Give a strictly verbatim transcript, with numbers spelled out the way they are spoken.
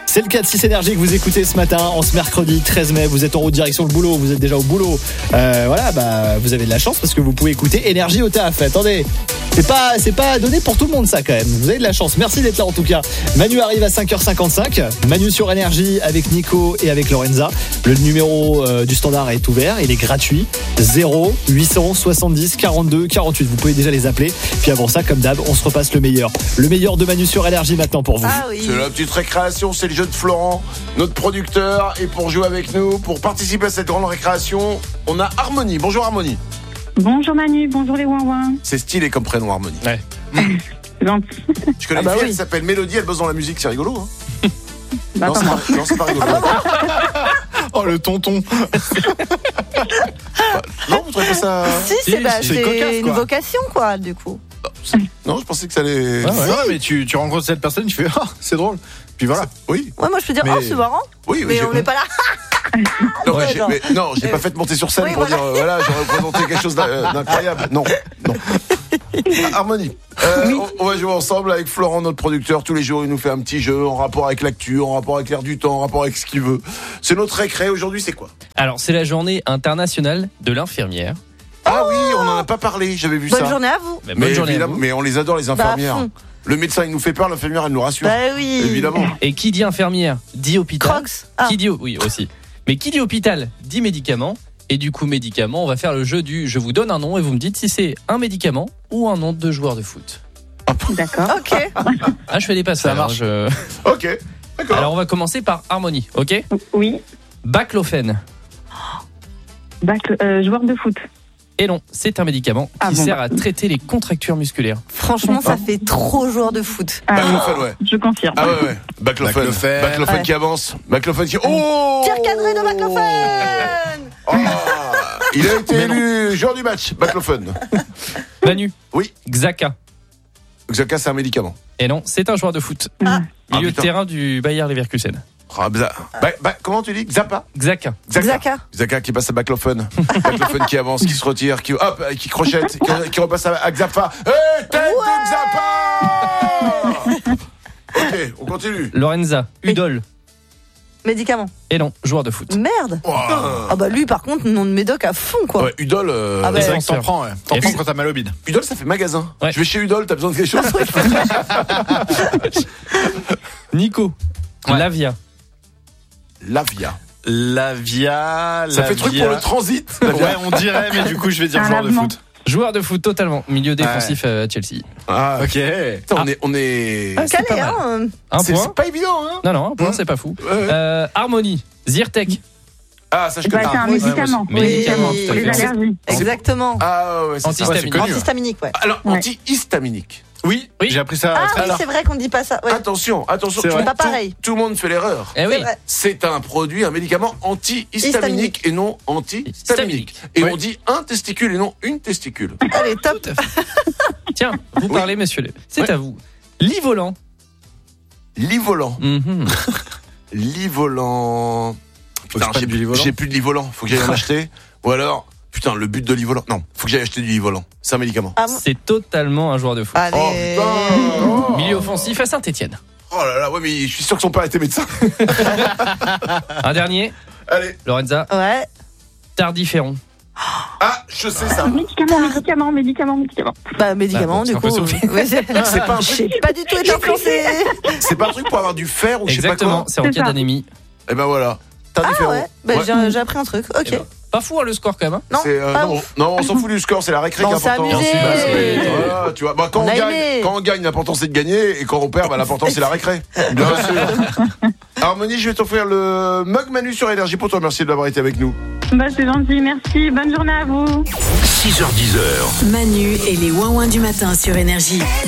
C'est le quatre six Énergie que vous écoutez ce matin, en ce mercredi treize mai. Vous êtes en route direction le boulot, vous êtes déjà au boulot. Euh, voilà, bah, vous avez de la chance parce que vous pouvez écouter Énergie au taf. Attendez, c'est pas, c'est pas donné pour tout le monde ça quand même. Vous avez de la chance. Merci d'être là en tout cas. Manu arrive à cinq heures cinquante-cinq. Manu sur Énergie avec Nico et avec Lorenza. Le numéro euh, du standard est ouvert, il est gratuit. zéro huit cent soixante-dix quarante-deux quarante-huit. Vous pouvez déjà les appeler. Puis avant ça, comme d'hab, on se repasse le meilleur. Le meilleur de Manu sur Énergie maintenant pour vous. Ah oui. C'est la petite récréation, c'est le jeu de Florent, notre producteur. Et pour jouer avec nous, pour participer à cette grande récréation, on a Harmonie. Bonjour Harmonie. Bonjour Manu, bonjour les ouin-ouin. C'est stylé comme prénom Harmonie. Ouais. Gentil. Je connais Ah bah une fille, oui. elle s'appelle Mélodie, elle bosse dans la musique, c'est rigolo. Hein. Bah, non, c'est pas, non, c'est pas rigolo. Oh le tonton. Non, vous trouvez pas ça... Si, Si, c'est, bah, c'est c'est cocasse, une quoi. vocation, quoi, du coup. Non, je pensais que ça allait... Ouais, ouais. Ouais, mais tu, tu rencontres cette personne, tu fais ah, c'est drôle. Puis voilà. Oui, Ouais, moi, je peux dire, Mais- oh, c'est marrant. oui, Mais j'ai- on n'est pas là. Non, Ouais, mais j'ai, genre. mais non, je l'ai pas fait monter sur scène Oui, pour voilà. dire, euh, voilà, j'aurais présenté quelque chose d'in- d'incroyable. Non, non. Ah, Harmonie, euh, on, on va jouer ensemble avec Florent, notre producteur. Tous les jours, il nous fait un petit jeu en rapport avec l'actu, en rapport avec l'air du temps, en rapport avec ce qu'il veut. C'est notre récré. Aujourd'hui, c'est quoi? Alors, c'est la journée internationale de l'infirmière. Ah oui, on en a pas parlé, j'avais vu Bonne ça. journée à vous. Mais Mais, bonne journée à évidemment, vous. mais on les adore, les Bah, à infirmières. fond. Le médecin, il nous fait peur, l'infirmière, elle nous rassure. Bah oui. Évidemment. Et qui dit infirmière dit hôpital. Crocs. Ah. Qui dit oui aussi. Mais qui dit hôpital dit médicament. Et du coup médicament, on va faire le jeu du je vous donne un nom et vous me dites si c'est un médicament ou un nom de joueur de foot. D'accord. Ok. Ah, je fais des passes. Ça marche. Je... Ok, d'accord. Alors on va commencer par Harmonie, ok? Oui. Baclofène. Bac, euh, joueur de foot. Et non, c'est un médicament qui Ah bon, sert bah. à traiter les contractures musculaires. Franchement, ça fait trop joueur de foot. Ah, Baclofen, ouais. je confirme. Ah ouais, ouais. Baclofen. Baclofen. Baclofen Ouais. qui avance. Baclofen qui. Oh Tir cadré de Baclofen. Oh il a été Mais non. élu joueur du match. Baclofen. Manu. Oui. Xhaka. Xhaka, c'est un médicament. Et non, c'est un joueur de foot. Ah. Milieu Ah, de putain. terrain du Bayer Leverkusen. Ah, bza- ba- ba- comment tu dis? Xapa? Xhaka. Xhaka. Xhaka qui passe à Baclofen. Baclofen qui avance, qui se retire, qui, hop, qui crochette, qui, qui repasse à, à Xapa. Hé, tête de Xapa! Ok, on continue. Lorenza. Udol. Médicament. Et non, joueur de foot. Merde. Wow. Ah bah lui, par contre, nom de médoc à fond, quoi. Ouais, Udol, euh, Ah bah, C'est vrai que Censeur. t'en prends, ouais. T'en Et prends puis- quand t'as mal au bide. Udol, ça fait magasin. Ouais. Je vais chez Udol, t'as besoin de quelque chose? Nico. Ouais. Lavia. Lavia. La via. Ça la fait truc via. pour le transit. Lavia. Ouais, on dirait, mais du coup, je vais dire Un joueur de lavement. foot. Joueur de foot totalement. Milieu défensif à Chelsea. Ah, Ok. putain, on est, on est. Ah, c'est Calé, pas mal. hein. Un c'est, point. c'est pas évident, hein. Non, non, un point, Mmh. c'est pas fou. Ouais, ouais. Euh, Harmonie. Zyrtec. Ah, ça je Bah, connais. c'est un oui, médicament. ouais, médicament. oui, Pour les tout à fait. allergies. Exactement. Ah ouais, c'est ça. Antihistaminique. Ouais, c'est connu. Antihistaminique, ouais. Alors, Ouais. antihistaminique. Oui, Oui. j'ai appris ça. Ah très oui, tard. c'est vrai qu'on dit pas ça. Ouais. Attention, attention. C'est tout, vrai. Pas tout- pareil. tout le monde fait l'erreur. Eh oui. C'est vrai. C'est un produit, un médicament antihistaminique et non antihistaminique. Histaminique. Et Oui. on dit un testicule et non une testicule. Allez, top. Tiens, vous Oui. parlez, monsieur. Le- C'est Ouais. à vous. Lit-volant. Lit-volant. Mhm. Lit-volant. Faut que je prenne j'ai, du lit-volant. j'ai plus de lit-volant. Faut que j'aille en acheter. Ou alors, putain, le but de lit-volant. Non, faut que j'aille acheter du lit-volant. C'est un médicament. Ah bon. C'est totalement un joueur de foot. Allez. Oh putain oh. Milieu offensif à Saint-Etienne. Oh là là, ouais, mais je suis sûr que son père était médecin. Un dernier. Allez. Lorenza. Ouais. Tardiféron. Ah, je sais ça. Médicament, médicament, médicament, médicament. Bah, médicament, Ah, du c'est un peu coup. Sophie. Ouais, c'est- C'est pas un J'ai truc. pas du tout été influencé. C'est pas un truc pour avoir du fer ou je sais pas Exactement, quoi. c'est en C'est cas ça. d'anémie. Et ben voilà. T'as Ah différent. ouais. Bah, Ouais. j'ai, j'ai appris un truc. Ok. Eh ben, Pas fou hein, le score quand même. hein. Non, C'est, euh, pas non, ouf. non, on s'en fout du score, c'est la récré qui est On s'est important. amusé. Bah, c'est- voilà, tu vois, bah, quand On on, a gagne, aimé. quand on gagne, l'important c'est de gagner, et quand on perd, bah, l'important c'est la récré. Bien sûr. Harmonie, je vais t'offrir le mug Manu sur Énergie pour te remercier de l'avoir été avec nous. Bah, c'est gentil, merci. Bonne journée à vous. six heures dix. Manu et les ouin-ouin du matin sur Énergie.